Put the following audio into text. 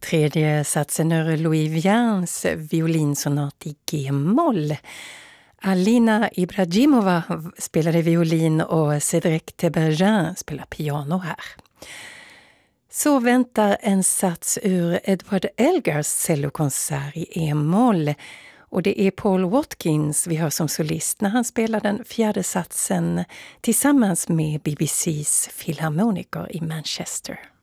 Tredje satsen ur Louis Vians violinsonat i G-moll. Alina Ibragimova spelade violin och Cédric Tebergin spelar piano här. Så väntar en sats ur Edward Elgars cellokonsert i E-moll. Och det är Paul Watkins vi hör som solist när han spelar den fjärde satsen tillsammans med BBCs filharmoniker i Manchester.